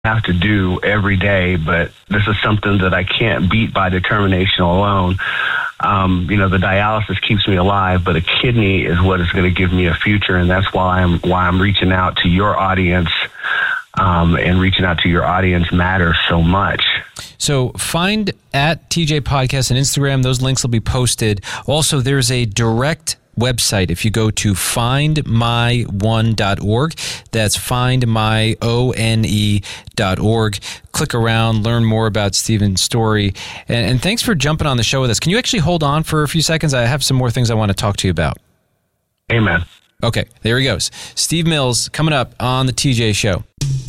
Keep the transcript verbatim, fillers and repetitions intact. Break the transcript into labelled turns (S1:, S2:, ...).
S1: have to do every day, but this is something that I can't beat by determination alone. Um, you know, the dialysis keeps me alive, but a kidney is what is going to give me a future, and that's why I'm why I'm reaching out to your audience, um, and reaching out to your audience matters so much.
S2: So find at T J Podcast on Instagram. Those links will be posted. Also, there's a direct website. If you go to find my one dot org, that's find my one dot org. Click around, learn more about Stephen's story. And, and thanks for jumping on the show with us. Can you actually hold on for a few seconds? I have some more things I want to talk to you about.
S1: Amen.
S2: Okay, there he goes. Steve Mills coming up on the T J Show.